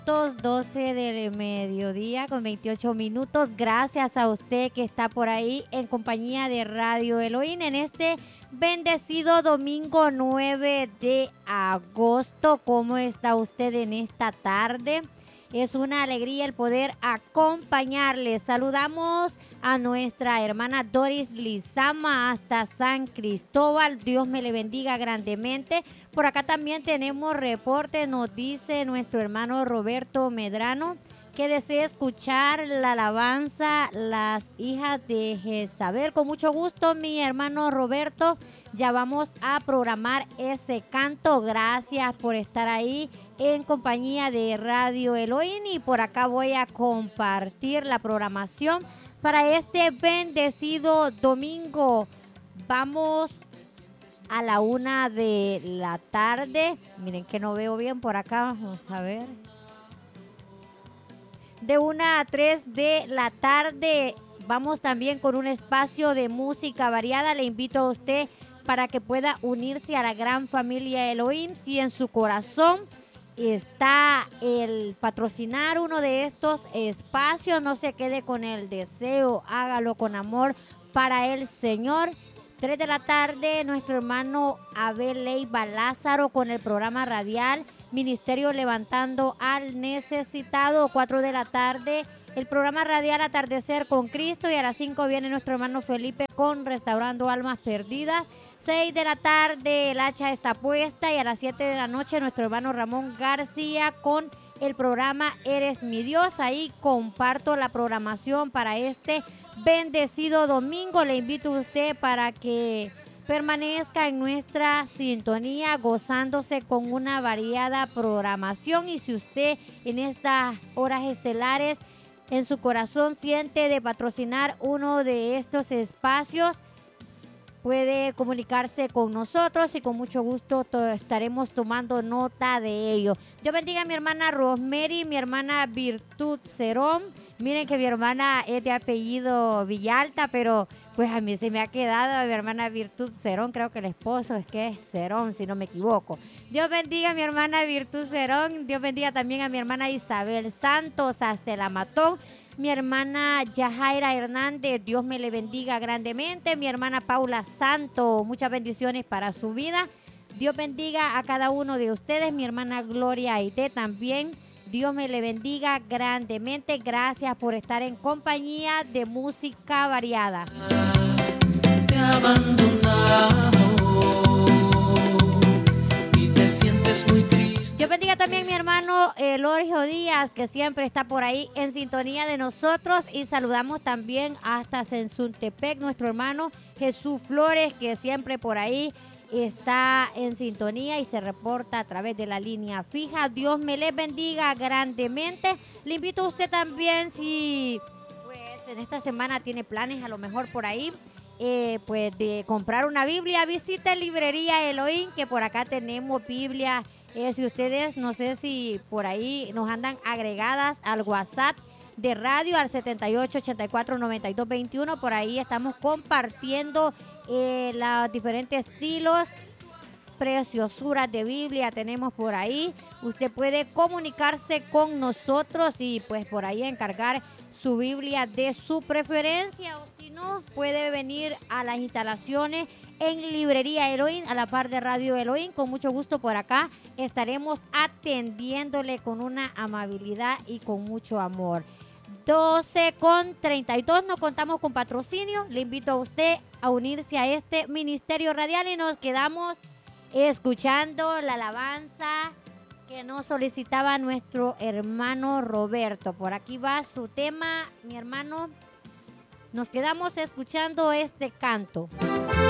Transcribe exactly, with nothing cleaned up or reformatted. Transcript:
doce del mediodía con veintiocho minutos. Gracias a usted que está por ahí en compañía de Radio Elohim en este bendecido domingo nueve de agosto. ¿Cómo está usted en esta tarde? Es una alegría el poder acompañarles. Saludamos a nuestra hermana Doris Lizama hasta San Cristóbal. Dios me le bendiga grandemente. Por acá también tenemos reporte. Nos dice nuestro hermano Roberto Medrano que desea escuchar la alabanza Las hijas de Jezabel. Con mucho gusto, mi hermano Roberto. Ya vamos a programar ese canto. Gracias por estar ahí en compañía de Radio Elohim, y por acá voy a compartir la programación para este bendecido domingo. Vamos a la una de la tarde. Miren que no veo bien por acá. Vamos a ver. De una a tres de la tarde. Vamos también con un espacio de música variada. Le invito a usted para que pueda unirse a la gran familia Elohim. Si en su corazón está el patrocinar uno de estos espacios, no se quede con el deseo, hágalo con amor para el Señor. tres de la tarde, nuestro hermano Abel Leiva Lázaro con el programa radial Ministerio Levantando al Necesitado. cuatro de la tarde, el programa radial Atardecer con Cristo, y a las cinco viene nuestro hermano Felipe con Restaurando Almas Perdidas. seis de la tarde, el hacha está puesta, y a las siete de la noche nuestro hermano Ramón García con el programa Eres mi Dios. Ahí comparto la programación para este bendecido domingo. Le invito a usted para que permanezca en nuestra sintonía gozándose con una variada programación, y si usted en estas horas estelares en su corazón siente de patrocinar uno de estos espacios, puede comunicarse con nosotros y con mucho gusto to- estaremos tomando nota de ello. Dios bendiga a mi hermana Rosemary, mi hermana Virtud Cerón. Miren que mi hermana es de apellido Villalta, pero pues a mí se me ha quedado a mi hermana Virtud Cerón. Creo que el esposo es que es Cerón, si no me equivoco. Dios bendiga a mi hermana Virtud Cerón. Dios bendiga también a mi hermana Isabel Santos hasta el Amatón. Mi hermana Yajaira Hernández, Dios me le bendiga grandemente. Mi hermana Paula Santo, muchas bendiciones para su vida. Dios bendiga a cada uno de ustedes. Mi hermana Gloria Aide también, Dios me le bendiga grandemente. Gracias por estar en compañía de música variada. Te abandonamos y te sientes muy triste. Dios bendiga también mi hermano Elorgio Díaz, que siempre está por ahí en sintonía de nosotros, y saludamos también hasta Sensuntepec, nuestro hermano Jesús Flores, que siempre por ahí está en sintonía y se reporta a través de la línea fija. Dios me les bendiga grandemente. Le invito a usted también, si pues en esta semana tiene planes a lo mejor por ahí, eh, pues de comprar una Biblia, visite Librería Elohim, que por acá tenemos Biblia. Eh, si ustedes, no sé si por ahí nos andan agregadas al WhatsApp de radio al setenta y ocho, ochenta y cuatro, noventa y dos, veintiuno, por ahí estamos compartiendo eh, los diferentes estilos, preciosuras de Biblia tenemos por ahí. Usted puede comunicarse con nosotros y pues por ahí encargar su Biblia de su preferencia, o si no, puede venir a las instalaciones en Librería Elohim, a la par de Radio Elohim. Con mucho gusto por acá estaremos atendiéndole con una amabilidad y con mucho amor. doce con treinta y dos, no contamos con patrocinio. Le invito a usted a unirse a este ministerio radial, y nos quedamos escuchando la alabanza que nos solicitaba nuestro hermano Roberto. Por aquí va su tema, mi hermano. Nos quedamos escuchando este canto.